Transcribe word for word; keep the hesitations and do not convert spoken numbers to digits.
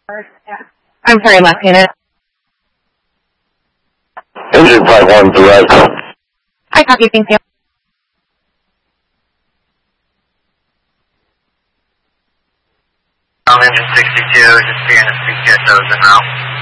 I'm sorry, last unit. Engine five one direct. I copy, thank you. I'm engine sixty-two, just seeing if we get those in now.